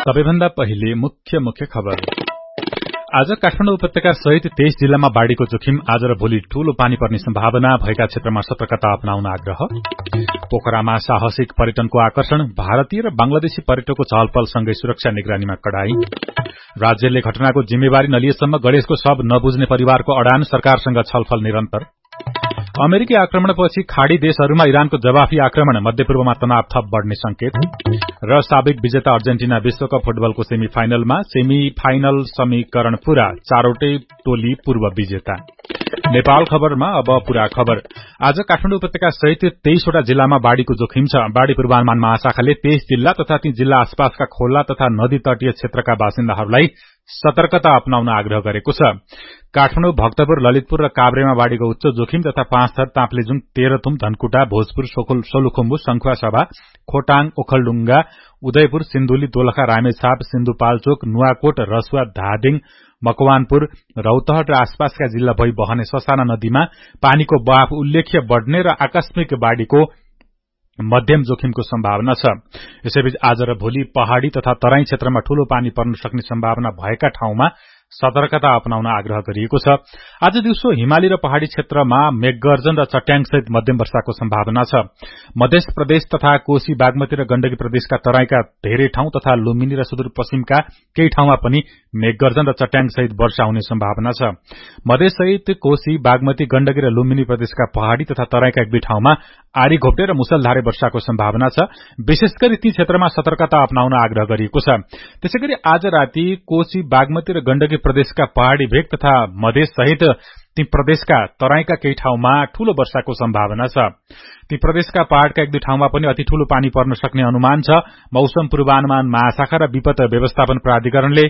सबैभन्दा पहिले मुख्य खबर। आज काठमाडौँ उपत्यका सहित 23 जिल्लामा बाढ़ीको जोखिम। आज र भोलि ठूलो पानी पर्ने सम्भावना। भएका क्षेत्रमा सतर्कता अपनाउन आग्रह। पोखरामा साहसिक पर्यटनको आकर्षण। भारतीय र बांग्लादेशी पर्यटकको चहलपहलसँगै सुरक्षा निगरानीमा कडाई। राज्यले घटनाको जिम्मेवारी नलिएसम्म गणेशको शव नबुझ्ने परिवारको अडान। सरकारसँग छलफल निरन्तर। अमेरिकी आक्रमणपछि खाड़ी देशहरूमा इरानको जवाफी आक्रमण। मध्यपूर्वमा तनाव थप बढ़ने संकेत। र साबिक विजेता अर्जेन्टिना विश्वकप फुटबलको सेमिफाइनलमा। सेमिफाइनल समीकरण पूरा, चारवटै टोली पूर्व विजेता। नेपाल खबरमा अब पूरा खबर। आज काठमाडौँ उपत्यका सहित 23 वटा जिल्लामा बाढ़ीको जोखिम छ। बाढ़ी पूर्वानुमान महाशाखाले 23 जिल्ला तथा ती जिल्ला आसपासका खोला तथा नदी तटीय क्षेत्रका बासिन्दाहरूलाई सतर्कता अपनाउन आग्रह गरेको छ। काठमाडौँ, भक्तपुर, ललितपुर र काभ्रेमा बाढ़ीको उच्च जोखिम तथा पाँचथर, ताप्लेजुङ, तेह्रथुम, धनकुटा, भोजपुर, सोलुखुम्बु, संखुवासभा, खोटाङ, ओखलढुंगा, उदयपुर, सिन्धुली, दोलखा, रामेछाप, सिन्धुपाल्चोक, नुवाकोट, रसुवा, धादिङ, मकवानपुर, रौतहट र आसपासका जिल्ला भई बहने ससाना नदीमा पानीको बहाव उल्लेख्य बढ़ने र आकस्मिक बाढ़ीको मध्यम जोखिमको सम्भावना छ। यसैबीच आज र भोलि पहाड़ी तथा तराई क्षेत्रमा ठूलो पानी पर्न सक्ने सम्भावना भएका ठाउँमा सतर्कता अपनाउन आग्रह गरिएको छ। आज दिउँसो हिमाली र पहाड़ी क्षेत्रमा मेघगर्जन र चट्याङसहित मध्यम वर्षाको सम्भावना छ। मध्य प्रदेश तथा कोशी, बागमती र गण्डकी प्रदेशका तराईका धेरै ठाउँ तथा लुम्बिनी र सुदूरपश्चिमका केही ठाउँमा पनि मेघगर्जन र चट्याङसहित वर्षा हुने सम्भावना छ। मधेससहित कोशी, बागमती, गण्डकी र लुम्बिनी प्रदेशका पहाड़ी तथा तराईका एक दुई ठाउँमा आरी घोप्टे र मुसलधारे वर्षाको सम्भावना छ। विशेष गरी ती क्षेत्रमा सतर्कता अपनाउन आग्रह गरिएको छ। त्यसैगरी आज राति कोशी, बागमती र गण्डकी प्रदेशका पहाड़ी भेग तथा मधेस सहित ती प्रदेशका तराईका केही ठाउँमा ठूलो वर्षाको सम्भावना छ। ती प्रदेशका पहाड़का एक दुई ठाउँमा पनि अति ठूलो पानी पर्न सक्ने अनुमान छ। मौसम पूर्वानुमान महाशाखा र विपद व्यवस्थापन प्राधिकरणले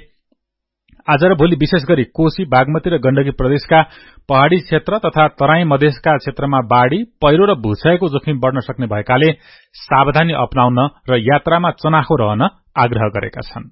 आज र भोलि विशेष गरी कोशी, बागमती र गण्डकी प्रदेशका पहाड़ी क्षेत्र तथा तराई मधेसका क्षेत्रमा बाढ़ी, पहिरो र भूक्षयको जोखिम बढ़न सक्ने भएकाले सावधानी अपनाउन र यात्रामा चनाखो रहन आग्रह गरेका छन्।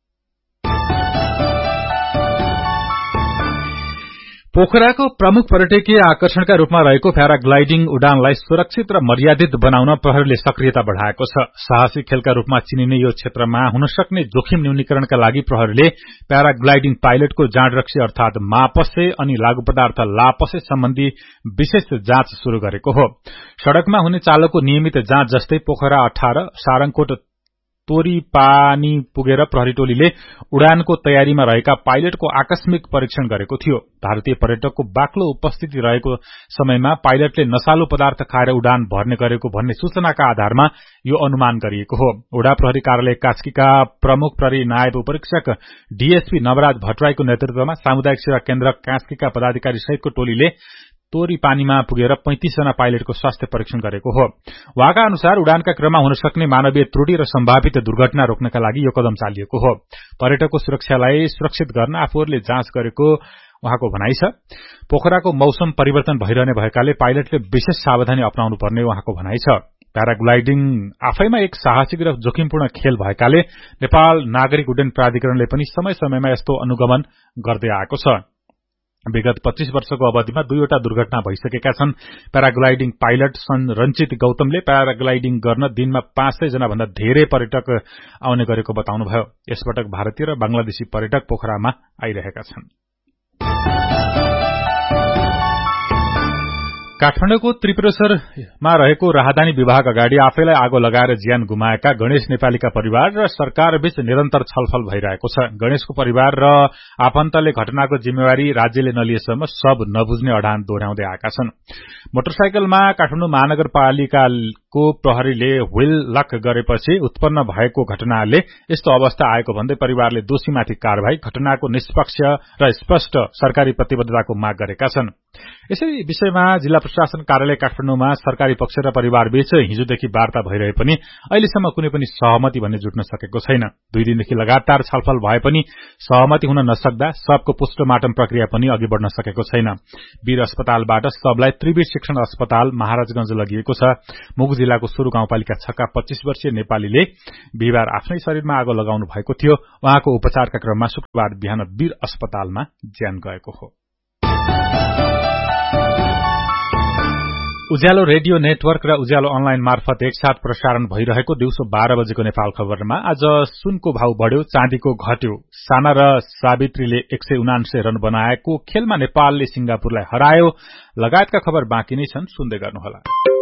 पोखराको प्रमुख पर्यटकीय आकर्षणका रूपमा रहेको प्याराग्लाइडिङ उडानलाई सुरक्षित र मर्यादित बनाउन प्रहरीले सक्रियता बढ़ाएको छ। साहसिक खेलका रूपमा चिनिने यो क्षेत्रमा हुन सक्ने जोखिम न्यूनीकरणका लागि प्रहरीले प्याराग्लाइडिङ पाइलटको जाँडरक्सी अर्थात मापसे अनि लागू पदार्थ लापसे सम्बन्धी विशेष जाँच शुरू गरेको हो। सड़कमा हुने चालकको नियमित जाँच जस्तै पोखरा 18, सारङकोट, तोरीपानी पुगेर प्रहरी टोलीले उडानको तयारीमा रहेका पाइलटको आकस्मिक परीक्षण गरेको थियो। भारतीय पर्यटकको बाक्लो उपस्थिति रहेको समयमा पाइलटले नशालु पदार्थ खाएर उडान भर्ने गरेको भन्ने सूचनाका आधारमा यो अनुमान गरिएको हो। वडा प्रहरी कार्यालय कास्कीका प्रमुख प्रहरी नायब उपरीक्षक डीएसपी नवराज भट्टराईको नेतृत्वमा सामुदायिक सेवा केन्द्र कास्कीका पदाधिकारी सहितको टोलीले तोरी पानीमा पुगेर 35 जना पाइलटको स्वास्थ्य परीक्षण गरेको हो। उहाँका अनुसार उडानका क्रममा हुन सक्ने मानवीय त्रुटि र सम्भावित दुर्घटना रोक्नका लागि यो कदम चालिएको हो। पर्यटकको सुरक्षालाई सुरक्षित गर्न आफूहरूले जाँच गरेको उहाँको भनाइ छ। पोखराको मौसम परिवर्तन भइरहने भएकाले पाइलटले विशेष सावधानी अपनाउनु पर्ने उहाँको भनाइ छ। प्याराग्लाइडिङ आफैमा एक साहसिक र जोखिमपूर्ण खेल भएकाले नेपाल नागरिक उड्डयन प्राधिकरणले पनि समय समयमा यस्तो अनुगमन गर्दै आएको छ। विगत 25 वर्षको अवधिमा 2 वटा दुर्घटना भइसकेका छन्। प्याराग्लाइडिङ पाइलट रञ्जित गौतमले प्याराग्लाइडिङ गर्न दिनमा 500 जना भन्दा धेरै पर्यटक आउने गरेको बताउनुभयो। यसपटक भारतीय र बांग्लादेशी पर्यटक पोखरामा आइरहेका छन्। काठमाडौँको त्रिपुरेश्वरमा रहेको राहदानी विभाग अगाडि आफैलाई आगो लगाएर ज्यान गुमाएका गणेश नेपालीका परिवार र सरकारबीच निरन्तर छलफल भइरहेको छ। गणेशको परिवार र आफन्तले घटनाको जिम्मेवारी राज्यले नलिएसम्म सब नबुझ्ने अडान दोहोर्याउँदै आएका छन्। मोटरसाइकलमा काठमाडौँ महानगरपालिकाको प्रहरीले व्हील लक गरेपछि उत्पन्न भएको घटनाले यस्तो अवस्था आएको भन्दै परिवारले दोषीमाथि कारवाही, घटनाको निष्पक्ष र स्पष्ट सरकारी प्रतिबद्धताको माग गरेका छन्। यसै विषयमा जिल्ला प्रशासन कार्यालय काठमाडौँमा सरकारी पक्ष र परिवारबीच हिजोदेखि वार्ता भइरहे पनि अहिलेसम्म कुनै पनि सहमति भन्ने जुट्न सकेको छैन। 2 दिनदेखि लगातार छलफल भए पनि सहमति हुन नसक्दा शवको पोस्टमार्टम प्रक्रिया पनि अघि बढ़न सकेको छैन। वीर अस्पतालबाट शवलाई त्रिवीर शिक्षण अस्पताल महाराजगंज लगिएको छ। मुगु जिल्लाको सुरु गाउँपालिका 6 का 25 वर्षीय नेपालीले बिहिबार आफ्नै शरीरमा आगो लगाउनु भएको थियो। उहाँको उपचारका क्रममा शुक्रबार बिहान वीर अस्पतालमा ज्यान गएको हो। उज्यालो रेडियो नेटवर्क र उज्यालो अनलाइन मार्फत एकसाथ प्रसारण भइरहेको दिउँसो 12 बजेको नेपाल खबरमा आज सुनको भाउ बढ्यो, चाँदीको घट्यो, साना र सावित्रीले 179 रन बनाएको, खेलमा नेपालले सिंगापुरलाई हरायो लगायतका खबर बाँकी नै छन्, सुन्दै गर्नुहोला।